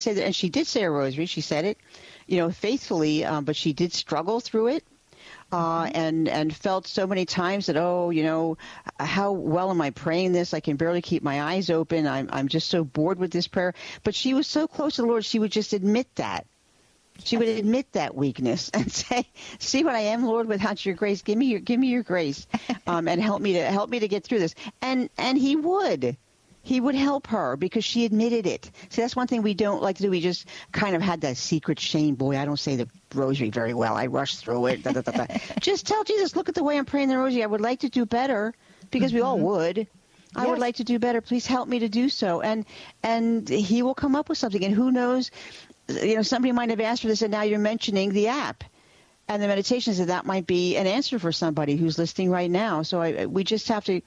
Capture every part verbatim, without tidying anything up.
say that, and she did say a rosary. She said it, you know, faithfully, um, but she did struggle through it. Uh, and, and felt so many times that, oh, you know, how well am I praying this? I can barely keep my eyes open. I'm, I'm just so bored with this prayer. But she was so close to the Lord, she would just admit that. She would admit that weakness and say, see what I am, Lord, without your grace. Give me your, give me your grace, um, and help me to, help me to get through this. And, and he would. He would help her because she admitted it. See, that's one thing we don't like to do. We just kind of had that secret shame. Boy, I don't say the rosary very well. I rush through it. Da, da, da, da. Just tell Jesus, look at the way I'm praying the rosary. I would like to do better, because mm-hmm. we all would. I yes. would like to do better. Please help me to do so. And and he will come up with something. And who knows, you know, somebody might have asked for this, and now you're mentioning the app and the meditations, that that might be an answer for somebody who's listening right now. So I, we just have to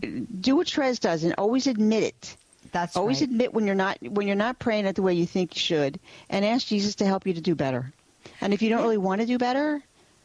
do what Trez does and always admit it. That's always right. admit when you're not when you're not praying it the way you think you should, and ask Jesus to help you to do better. And if you don't really want to do better,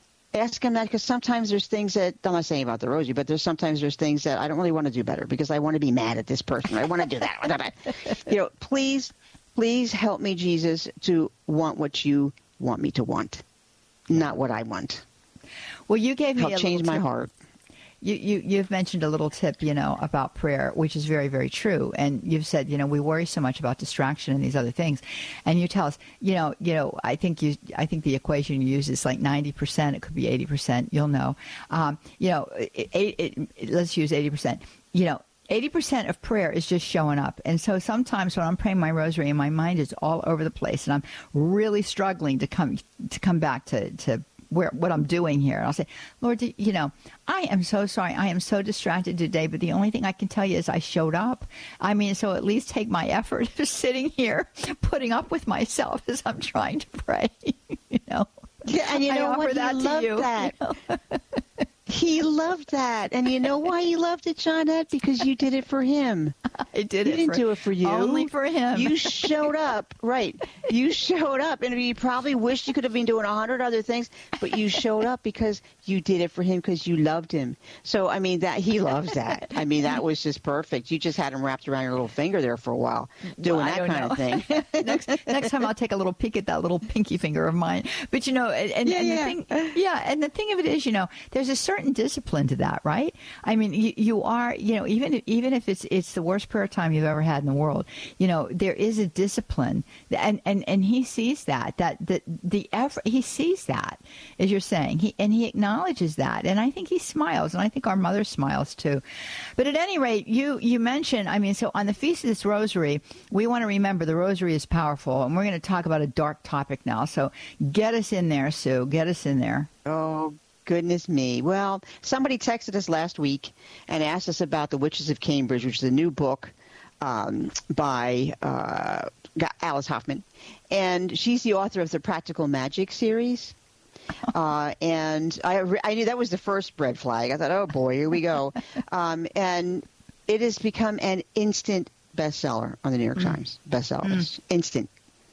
ask him that, because sometimes there's things that, I'm not saying about the rosary, but there's sometimes there's things that I don't really want to do better because I want to be mad at this person. I want to do that. You know, please, please help me, Jesus, to want what you want me to want, not what I want. Well, you gave me help a change my tip. heart. You, you, you've mentioned a little tip, you know, about prayer, which is very, very true. And you've said, you know, we worry so much about distraction and these other things. And you tell us, you know, you know, I think you, I think the equation you use is like ninety percent. It could be eighty percent. You'll know. Um, you know, it, it, it, let's use eighty percent. You know, eighty percent of prayer is just showing up. And so sometimes when I'm praying my rosary and my mind is all over the place and I'm really struggling to come, to come back to, to, where what I'm doing here. And I'll say, Lord, you know, I am so sorry. I am so distracted today, but the only thing I can tell you is I showed up. I mean, so at least take my effort of sitting here, putting up with myself as I'm trying to pray, you know. Yeah, and you know I offer what? that he to loved you, that. You know? He loved that. And you know why he loved it, Johnette? Because you did it for him. I did he it. He didn't for, do it for you. Only for him. You showed up. Right. You showed up. And you probably wished you could have been doing a hundred other things, but you showed up because you did it for him, because you loved him. So, I mean, that he loves that. I mean, that was just perfect. You just had him wrapped around your little finger there for a while, doing well, that kind know. of thing. next, next time I'll take a little peek at that little pinky finger of mine. But, you know, and, and, yeah, and yeah. the thing, yeah, and the thing of it is, you know, there's a certain discipline to that, right? I mean, you, you are, you know, even if, even if it's it's the worst prayer time you've ever had in the world, you know, there is a discipline, and and, and he sees that that the the effort, he sees that, as you're saying, he and he acknowledges that, and I think he smiles, and I think our mother smiles too. But at any rate, you you mentioned, I mean, so on the Feast of this Rosary, we want to remember the Rosary is powerful, and we're going to talk about a dark topic now. So get us in there, Sue. Get us in there. Oh. Goodness me. Well, somebody texted us last week and asked us about The Witches of Cambridge, which is a new book um, by uh, Alice Hoffman. And she's the author of the Practical Magic series. Uh, and I, I knew that was the first red flag. I thought, oh, boy, here we go. Um, and it has become an instant bestseller on the New York mm. Times. Bestseller. Mm. Instant.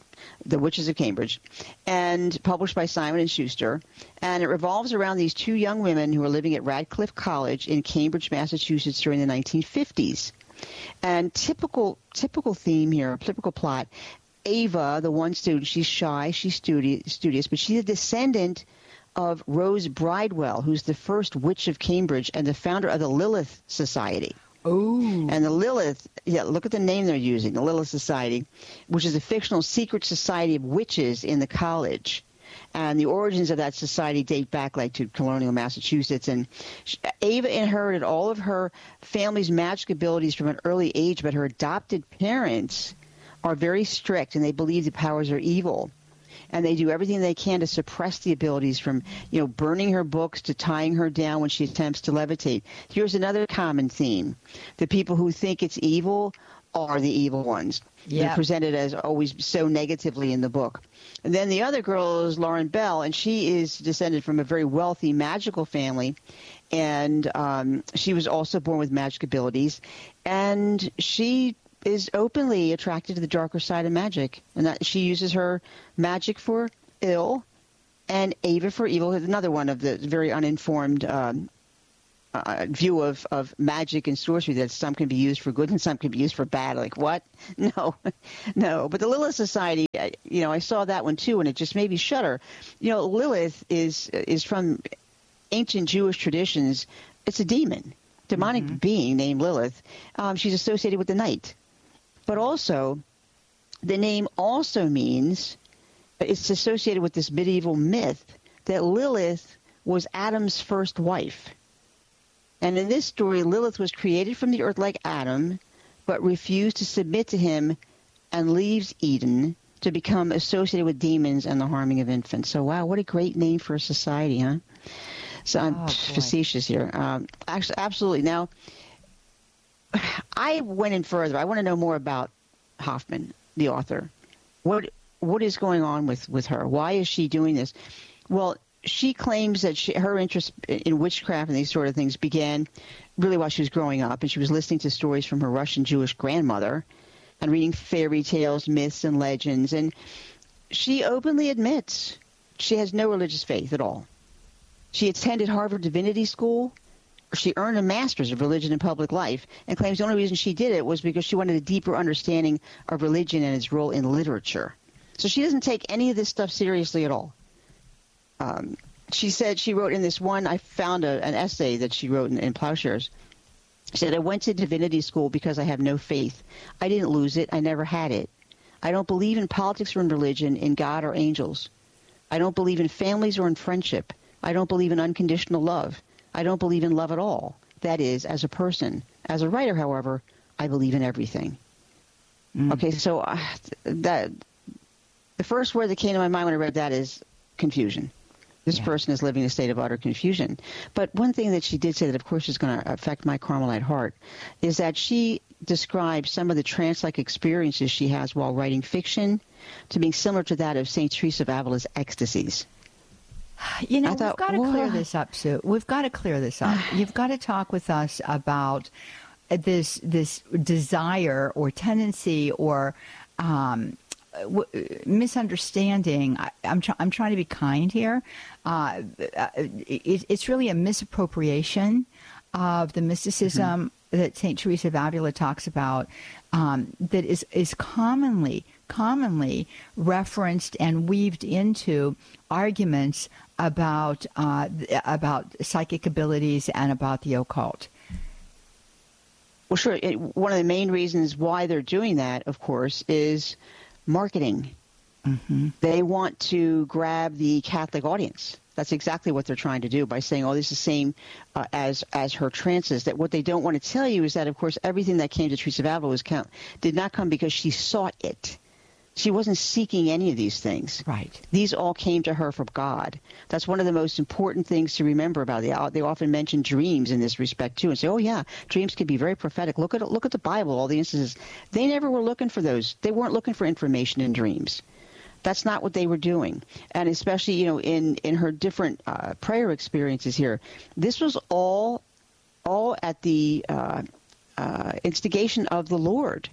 The Witches of Cambridge, and published by Simon and Schuster. And it revolves around these two young women who were living at Radcliffe College in Cambridge, Massachusetts during the nineteen fifties. And typical typical theme here, typical plot, Ava, the one student, she's shy, she's studi- studious, but she's a descendant of Rose Bridewell, who's the first witch of Cambridge and the founder of the Lilith Society. Oh. And the Lilith, yeah, look at the name they're using, the Lilith Society, which is a fictional secret society of witches in the college. And the origins of that society date back like to colonial Massachusetts. And Ava inherited all of her family's magic abilities from an early age, but her adopted parents are very strict, and they believe the powers are evil. And they do everything they can to suppress the abilities, from, you know, burning her books to tying her down when she attempts to levitate. Here's another common theme. The people who think it's evil are the evil ones. Yep. They're presented as always so negatively in the book. And then the other girl is Lauren Bell, and she is descended from a very wealthy magical family. And um, she was also born with magic abilities. And she is openly attracted to the darker side of magic, and that she uses her magic for ill and Ava for evil. Another one of the very uninformed um, uh, view of, of magic and sorcery, that some can be used for good and some can be used for bad. Like, what? No, no. But the Lilith Society, you know, I saw that one too, and it just made me shudder. You know, Lilith is is from ancient Jewish traditions. It's a demon, demonic mm-hmm. being named Lilith. Um, she's associated with the night. But also, the name also means, it's associated with this medieval myth that Lilith was Adam's first wife. And in this story, Lilith was created from the earth like Adam, but refused to submit to him and leaves Eden to become associated with demons and the harming of infants. So, wow, what a great name for a society, huh? So I'm oh, facetious here. Um, actually, absolutely. Now, I went in further. I want to know more about Hoffman, the author. What what is going on with, with her? Why is she doing this? Well, she claims that she, her interest in witchcraft and these sort of things began really while she was growing up, and she was listening to stories from her Russian Jewish grandmother and reading fairy tales, myths, and legends. And she openly admits she has no religious faith at all. She attended Harvard Divinity School. She earned a master's of religion and public life, and claims the only reason she did it was because she wanted a deeper understanding of religion and its role in literature. So she doesn't take any of this stuff seriously at all. Um, she said, she wrote in this one, I found a, an essay that she wrote in, in Plowshares. She said, I went to divinity school because I have no faith. I didn't lose it. I never had it. I don't believe in politics or in religion, in God or angels. I don't believe in families or in friendship. I don't believe in unconditional love. I don't believe in love at all. That is, as a person. As a writer, however, I believe in everything. Mm. Okay, so uh, that the first word that came to my mind when I read that is confusion. This yeah. person is living in a state of utter confusion. But one thing that she did say that, of course, is going to affect my Carmelite heart is that she describes some of the trance-like experiences she has while writing fiction to being similar to that of Saint Teresa of Avila's ecstasies. You know, I we've thought, got to what? clear this up, Sue. We've got to clear this up. You've got to talk with us about this this desire or tendency or um, w- misunderstanding. I, I'm, tr- I'm trying to be kind here. Uh, it, it's really a misappropriation of the mysticism mm-hmm. that Saint Teresa of Avila talks about um, that is, is commonly commonly referenced and weaved into arguments about uh, about psychic abilities and about the occult. Well, sure. It, one of the main reasons why they're doing that, of course, is marketing. Mm-hmm. They want to grab the Catholic audience. That's exactly what they're trying to do by saying, oh, this is the same uh, as as her trances. That what they don't want to tell you is that, of course, everything that came to Teresa of Avila was count, did not come because she sought it. She wasn't seeking any of these things. Right. These all came to her from God. That's one of the most important things to remember about it. They often mention dreams in this respect, too, and say, oh, yeah, dreams can be very prophetic. Look at look at the Bible, all the instances. They never were looking for those. They weren't looking for information in dreams. That's not what they were doing. And especially, you know, in, in her different uh, prayer experiences here, this was all, all at the uh, uh, instigation of the Lord.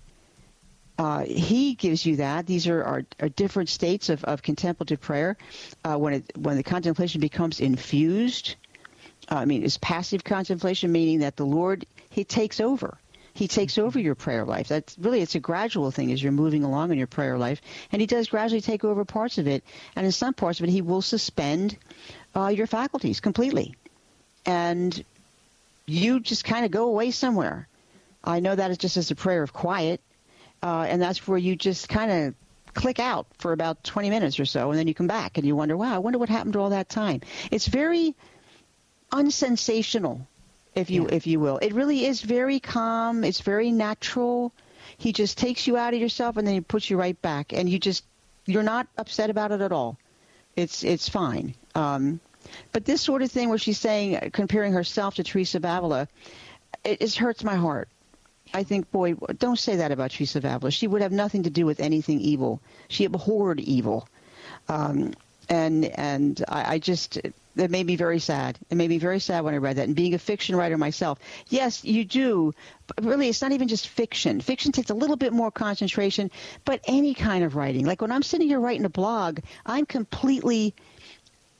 Uh, he gives you that. These are, are, are different states of, of contemplative prayer. Uh, when it, when the contemplation becomes infused, uh, I mean, it's passive contemplation, meaning that the Lord, he takes over. He takes over your prayer life. That's really, it's a gradual thing as you're moving along in your prayer life. And he does gradually take over parts of it. And in some parts of it, he will suspend uh, your faculties completely. And you just kind of go away somewhere. I know that is just as a prayer of quiet. Uh, and that's where you just kind of click out for about twenty minutes or so, and then you come back and you wonder, wow, I wonder what happened to all that time. It's very unsensational, if you yeah. if you will. It really is very calm. It's very natural. He just takes you out of yourself and then he puts you right back, and you just you're not upset about it at all. It's it's fine. Um, but this sort of thing where she's saying, comparing herself to Teresa of Avila, it, it hurts my heart. I think, boy, don't say that about Teresa of Avila. She would have nothing to do with anything evil. She abhorred evil. Um, and and I, I just, it made me very sad. It made me very sad when I read that. And being a fiction writer myself, yes, you do. But really, it's not even just fiction. Fiction takes a little bit more concentration, but any kind of writing. Like when I'm sitting here writing a blog, I'm completely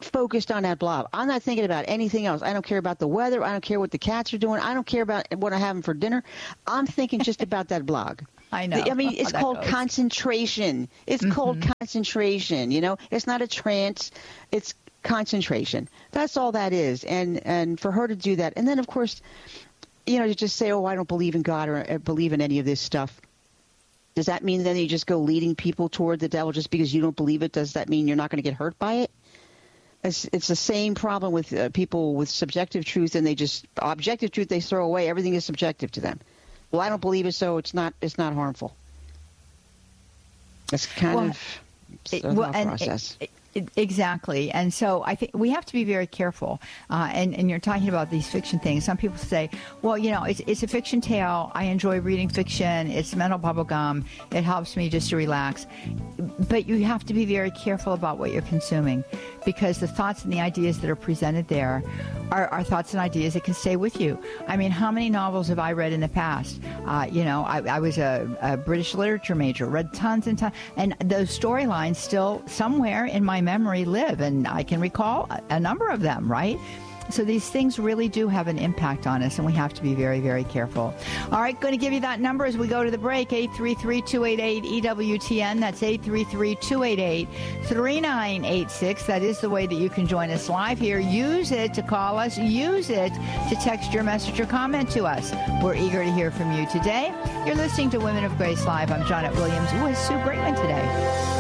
focused on that blob. I'm not thinking about anything else. I don't care about the weather. I don't care what the cats are doing. I don't care about what I'm having for dinner. I'm thinking just about that blog. I know. I mean, it's called goes. concentration. It's mm-hmm. called concentration. You know, it's not a trance. It's concentration. That's all that is. And and for her to do that, and then of course, you know, to just say, "Oh, I don't believe in God or, or believe in any of this stuff." Does that mean then you just go leading people toward the devil just because you don't believe it? Does that mean you're not going to get hurt by it? It's, it's the same problem with uh, people with subjective truth, and they just objective truth they throw away. Everything is subjective to them. Well, I don't believe it, so it's not it's not harmful. That's kind well, of the it, well, thought process. It, it, exactly. And so I think we have to be very careful. Uh, and, and you're talking about these fiction things. Some people say, well, you know, it's, it's a fiction tale. I enjoy reading fiction. It's mental bubble gum. It helps me just to relax. But you have to be very careful about what you're consuming, because the thoughts and the ideas that are presented there are, are thoughts and ideas that can stay with you. I mean, how many novels have I read in the past? Uh, you know, I, I was a, a British literature major, read tons and tons, and those storylines still somewhere in my memory live, and I can recall a, a number of them, right? So these things really do have an impact on us, and we have to be very, very careful. All right, going to give you that number as we go to the break, eight three three, two eight eight, E W T N. That's eight three three, two eight eight, three nine eight six. That is the way that you can join us live here. Use it to call us. Use it to text your message or comment to us. We're eager to hear from you today. You're listening to Women of Grace Live. I'm Janet Williams with Sue Braitman today.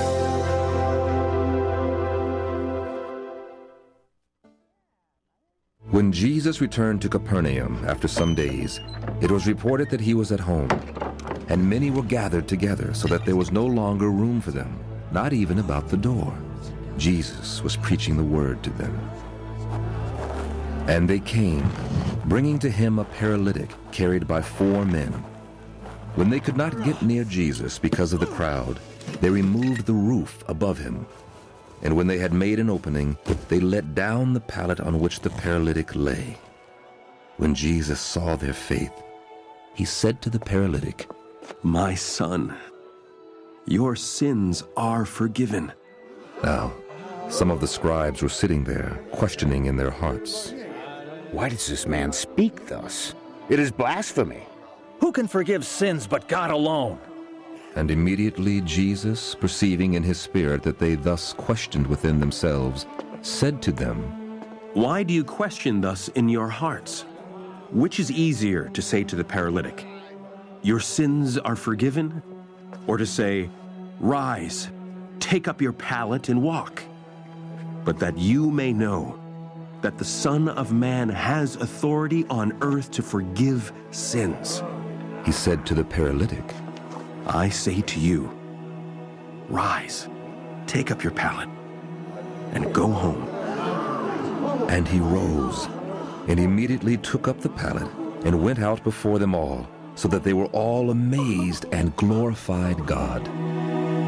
When Jesus returned to Capernaum after some days, it was reported that he was at home, and many were gathered together so that there was no longer room for them, not even about the door. Jesus was preaching the word to them. And they came, bringing to him a paralytic carried by four men. When they could not get near Jesus because of the crowd, they removed the roof above him. And when they had made an opening, they let down the pallet on which the paralytic lay. When Jesus saw their faith, he said to the paralytic, "My son, your sins are forgiven." Now, some of the scribes were sitting there, questioning in their hearts, "Why does this man speak thus? It is blasphemy. Who can forgive sins but God alone?" And immediately Jesus, perceiving in his spirit that they thus questioned within themselves, said to them, "Why do you question thus in your hearts? Which is easier to say to the paralytic, 'Your sins are forgiven,' or to say, 'Rise, take up your pallet and walk'? But that you may know that the Son of Man has authority on earth to forgive sins." He said to the paralytic, "I say to you, rise, take up your pallet, and go home." And he rose, and immediately took up the pallet, and went out before them all, so that they were all amazed and glorified God.